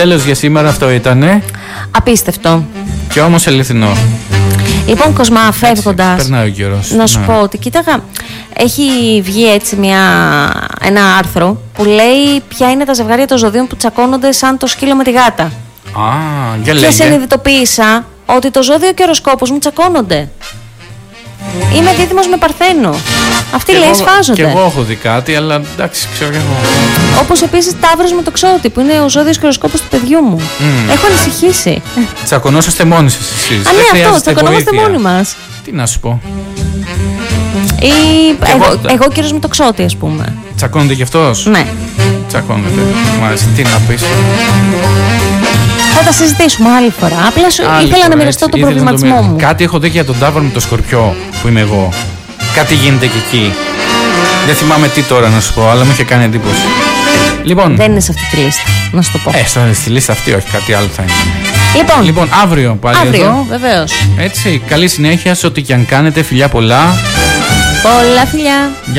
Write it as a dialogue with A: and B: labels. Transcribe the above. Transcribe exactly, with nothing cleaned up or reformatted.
A: Τέλος για σήμερα αυτό ήτανε.
B: Απίστευτο.
A: Και όμως αληθινό.
B: Λοιπόν, Κοσμά, φεύγοντας,
A: περνάει ο καιρός.
B: να σου
A: Να.
B: πω ότι κοίταγα, έχει βγει έτσι μια, ένα άρθρο που λέει ποια είναι τα ζευγάρια των ζωδίων που τσακώνονται σαν το σκύλο με τη γάτα.
A: Α, για
B: Και
A: λέγε.
B: συνειδητοποίησα ότι το ζώδιο και ο οροσκόπος μου τσακώνονται. Είμαι δίδυμος με Παρθένο. Αυτοί
A: Και
B: λέει
A: εγώ-
B: σφάζονται.
A: Και εγώ έχω δει κάτι, αλλά εντάξει, ξέρω και εγώ.
B: Όπως επίσης Ταύρος με το Ξώτη, που είναι ο ζώδιος και ο οροσκόπος του παιδιού μου.
A: Mm.
B: Έχω ανησυχήσει.
A: Τσακωνόσαστε μόνοι σας εσείς.
B: Α,
A: Δεν
B: ναι, αυτό,
A: χρειάζεται
B: τσακωνόμαστε
A: βοήθεια.
B: μόνοι μας.
A: Τι να σου πω.
B: Ή
A: εγώ-
B: εγώ, εγώ κύριος με το Ξώτη, ας πούμε.
A: Τσακώνεται κι αυτός.
B: Ναι.
A: Τσακώνεται. Μάλιστα, τι να πεις.
B: Θα τα συζητήσουμε άλλη φορά. Απλά σου
A: Άλλη
B: ήθελα να
A: φορά,
B: μοιραστώ
A: έτσι,
B: τον
A: ήθελες να το
B: προβληματισμό
A: μοιραστείς.
B: μου.
A: Κάτι έχω δει και για τον Ταύρο με το Σκορπιό που είμαι εγώ. Κάτι γίνεται και εκεί. Δεν θυμάμαι τι τώρα να σου πω, αλλά μου είχε κάνει εντύπωση. Λοιπόν,
B: Δεν είναι σε αυτή τη λίστα, να σου το πω.
A: ε, στο- στη λίστα αυτή όχι, κάτι άλλο θα είναι.
B: Λοιπόν,
A: Λοιπόν, αύριο πάλι
B: αύριο,
A: εδώ.
B: βεβαίως.
A: Έτσι, καλή συνέχεια σε ό,τι και αν κάνετε. Φιλιά πολλά.
B: Πολλά φιλιά.
A: Γεια.